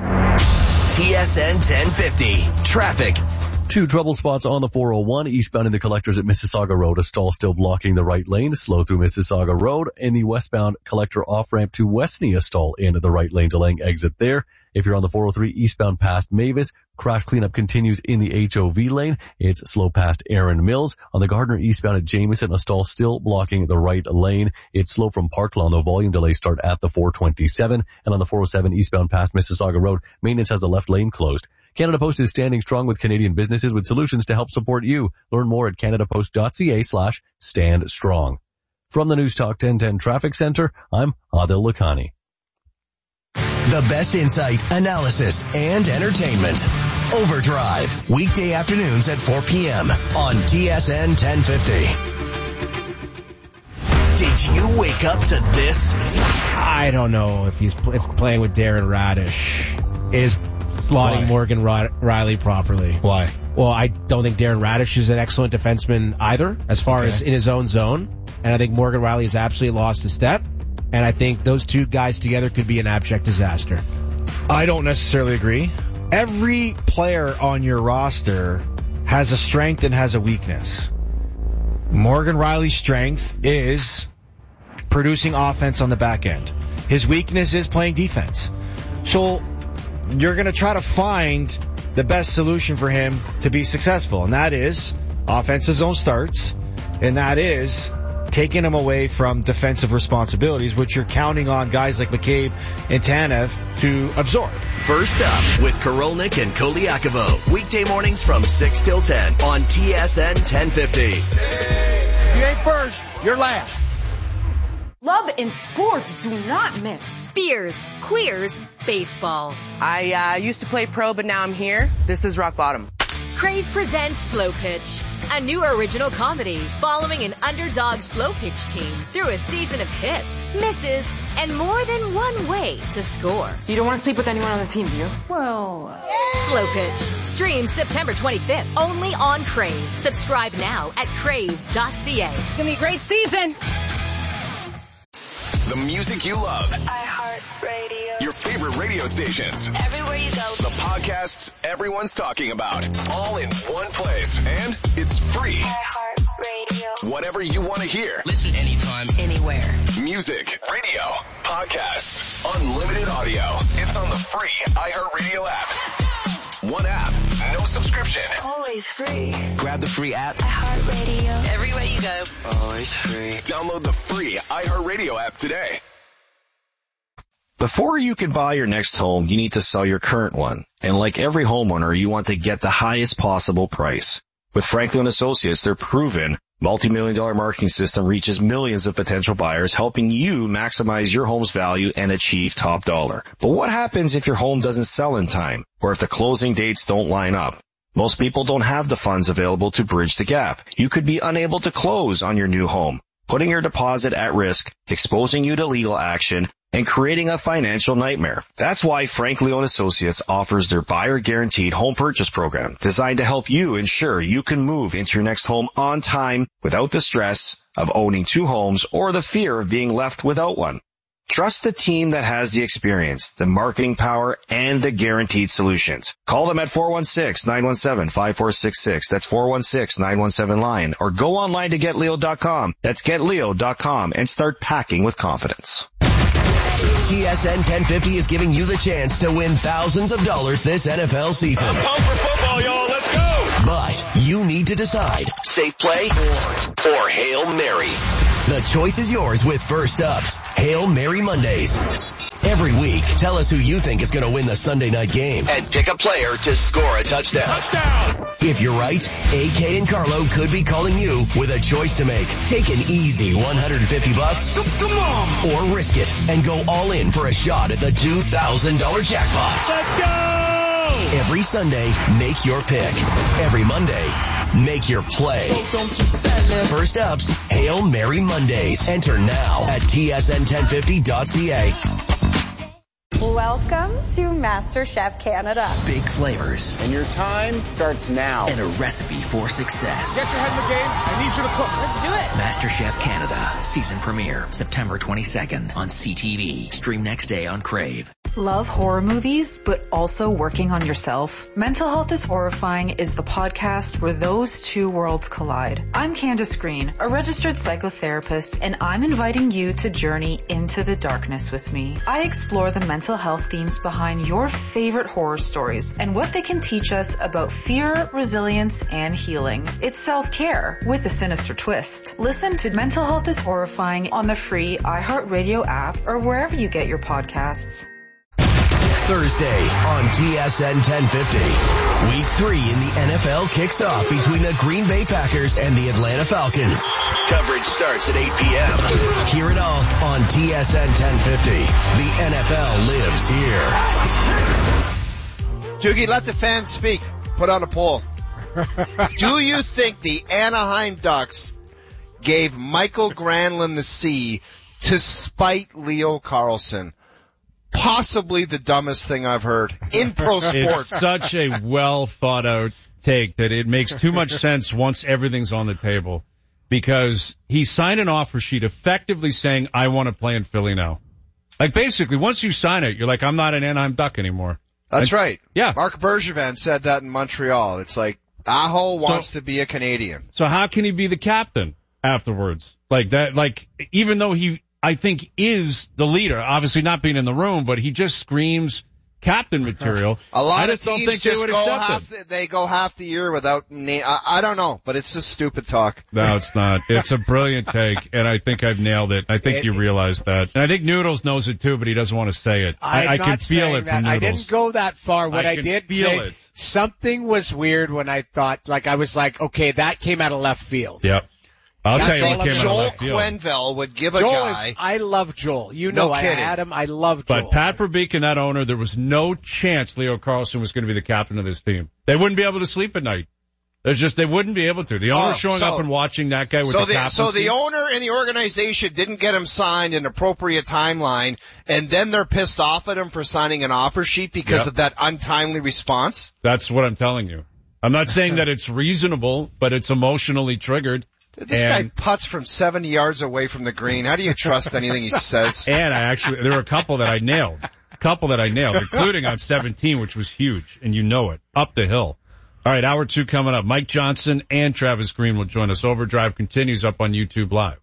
T S N ten fifty. Traffic. Two trouble spots on the four oh one, eastbound in the collectors at Mississauga Road. A stall still blocking the right lane, slow through Mississauga Road. In the westbound collector off-ramp to Westney, a stall into the right lane, delaying exit there. If you're on the four oh three eastbound past Mavis, crash cleanup continues in the H O V lane. It's slow past Aaron Mills. On the Gardner eastbound at Jameson, a stall still blocking the right lane. It's slow from Parklawn. The volume delays start at the four twenty-seven. And on the four oh seven eastbound past Mississauga Road, maintenance has the left lane closed. Canada Post is standing strong with Canadian businesses with solutions to help support you. Learn more at canadapost.ca slash stand strong. From the News Talk ten ten Traffic Center, I'm Adil Lakhani. The best insight, analysis, and entertainment. Overdrive. Weekday afternoons at four p.m. on T S N ten fifty. Did you wake up to this? I don't know if he's pl- if playing with Darren Radish is slotting Why? Morgan Ri- Riley properly. Why? Well, I don't think Darren Radish is an excellent defenseman either, as far Okay. as in his own zone. And I think Morgan Riley has absolutely lost a step. And I think those two guys together could be an abject disaster. I don't necessarily agree. Every player on your roster has a strength and has a weakness. Morgan Riley's strength is producing offense on the back end. His weakness is playing defense. So you're going to try to find the best solution for him to be successful, and that is offensive zone starts, and that is taking him away from defensive responsibilities, which you're counting on guys like McCabe and Tanev to absorb. First up with Korolnik and Koliakovo. Weekday mornings from six till ten on T S N ten fifty. You ain't first, you're last. Love and sports do not mix. Beers, queers, baseball. I uh, used to play pro, but now I'm here. This is rock bottom. Crave presents Slow Pitch, a new original comedy following an underdog slow pitch team through a season of hits, misses, and more than one way to score. You don't want to sleep with anyone on the team, do you? Well, Slow Pitch streams September twenty-fifth only on Crave. Subscribe now at crave dot c a. It's gonna be a great season. The music you love. iHeartRadio. Your favorite radio stations. Everywhere you go. The podcasts everyone's talking about. All in one place. And it's free. iHeartRadio. Whatever you want to hear. Listen anytime, anywhere. Music, radio, podcasts, unlimited audio. It's on the free iHeartRadio app. One app, no subscription. Always free. Grab the free app. iHeartRadio. Everywhere you go. Always free. Download the free iHeartRadio app today. Before you can buy your next home, you need to sell your current one. And like every homeowner, you want to get the highest possible price. With Franklin Associates, their proven multi-million dollar marketing system reaches millions of potential buyers, helping you maximize your home's value and achieve top dollar. But what happens if your home doesn't sell in time, or if the closing dates don't line up? Most people don't have the funds available to bridge the gap. You could be unable to close on your new home, putting your deposit at risk, exposing you to legal action, and creating a financial nightmare. That's why Frank Leone Associates offers their buyer guaranteed home purchase program, designed to help you ensure you can move into your next home on time without the stress of owning two homes or the fear of being left without one. Trust the team that has the experience, the marketing power, and the guaranteed solutions. Call them at four one six, nine one seven, five four six six. That's four one six, nine one seven, LION. Or go online to get leo dot com. That's get leo dot com and start packing with confidence. T S N ten fifty is giving you the chance to win thousands of dollars this N F L season. I'm pumped for football, y'all. Let's go. But you need to decide, safe play or, or Hail Mary. The choice is yours with First Up's Hail Mary Mondays. Every week, tell us who you think is going to win the Sunday night game and pick a player to score a touchdown. Touchdown! If you're right, A K and Carlo could be calling you with a choice to make. Take an easy one hundred fifty bucks, come on, or risk it and go all in for a shot at the two thousand dollars jackpot. Let's go! Every Sunday, make your pick. Every Monday, make your play. First Up's Hail Mary Mondays. Enter now at T S N ten fifty dot C A. Welcome to MasterChef Canada. Big flavors. And your time starts now. And a recipe for success. Get your head in the game. I need you to cook. Let's do it. MasterChef Canada. Season premiere. September twenty-second on C T V. Stream next day on Crave. Love horror movies, but also working on yourself? Mental Health is Horrifying is the podcast where those two worlds collide. I'm Candace Green, a registered psychotherapist, and I'm inviting you to journey into the darkness with me. I explore the mental health themes behind your favorite horror stories and what they can teach us about fear, resilience, and healing. It's self-care with a sinister twist. Listen to Mental Health is Horrifying on the free iHeartRadio app or wherever you get your podcasts. Thursday on T S N ten fifty. Week three in the N F L kicks off between the Green Bay Packers and the Atlanta Falcons. Coverage starts at eight p.m. Hear it all on T S N ten fifty. The N F L lives here. Doogie, let the fans speak. Put on a poll. Do you think the Anaheim Ducks gave Michael Granlund the C to spite Leo Carlsson? Possibly the dumbest thing I've heard in pro sports. It's such a well thought out take that it makes too much sense once everything's on the table, because he signed an offer sheet effectively saying, I want to play in Philly now. Like basically once you sign it, you're like, I'm not an Anaheim Duck anymore. That's and, right. Yeah. Mark Bergevin said that in Montreal. It's like, Aho wants so, to be a Canadian. So how can he be the captain afterwards? Like that, like even though he, I think, is the leader, obviously not being in the room, but he just screams captain material. A lot I of just teams don't think just they would go accept half him. the, they go half the year without name. I, I don't know, but it's just stupid talk. No, it's not. It's a brilliant take, and I think I've nailed it. I think it, you realize that. And I think Noodles knows it too, but he doesn't want to say it. I'm I, I not can feel it that. from Noodles. I didn't go that far. What I, I did can feel say, it. something was weird when I thought, like I was like, okay, that came out of left field. Yep. I'll That's tell you what came Joel out of left field. Quenneville would give a Joel guy. Is, I love Joel. You No know I kidding. had him. I love Joel. But Pat Verbeek and that owner, there was no chance Leo Carlsson was going to be the captain of this team. They wouldn't be able to sleep at night. There's just, they wouldn't be able to. The owner Oh, showing so- up and watching that guy with So the the, captaincy. so the owner and the organization didn't get him signed in an appropriate timeline, and then they're pissed off at him for signing an offer sheet because Yep. of that untimely response? That's what I'm telling you. I'm not saying that it's reasonable, but it's emotionally triggered. This and, guy putts from seventy yards away from the green. How do you trust anything he says? And I actually, there were a couple that I nailed. A couple that I nailed, including on seventeen, which was huge, and you know it. Up the hill. All right, hour two coming up. Mike Johnson and Travis Green will join us. Overdrive continues up on YouTube Live.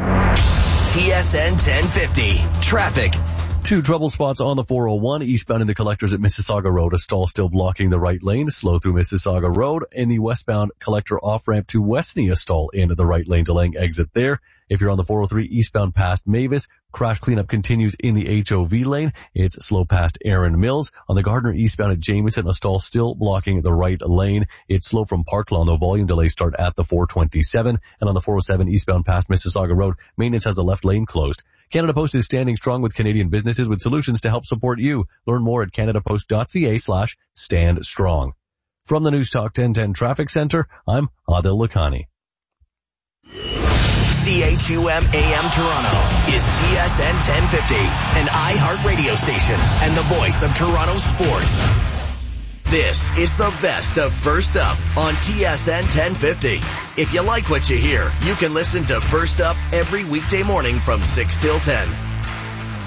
T S N ten fifty. Traffic. Two trouble spots on the four oh one eastbound in the collectors at Mississauga Road. A stall still blocking the right lane. Slow through Mississauga Road. In the westbound collector off-ramp to Westney, a stall into the right lane, delaying exit there. If you're on the four oh three eastbound past Mavis, crash cleanup continues in the H O V lane. It's slow past Aaron Mills. On the Gardner eastbound at Jameson, a stall still blocking the right lane. It's slow from Parklawn, though volume delays start at the four twenty-seven. And on the four oh seven eastbound past Mississauga Road, maintenance has the left lane closed. Canada Post is standing strong with Canadian businesses with solutions to help support you. Learn more at canadapost.ca slash stand strong. From the News Talk ten ten Traffic Center, I'm Adil Lakhani. C H U M A M Toronto is T S N ten fifty, an iHeart radio station and the voice of Toronto sports. This is the best of First Up on T S N ten fifty. If you like what you hear, you can listen to First Up every weekday morning from six till ten.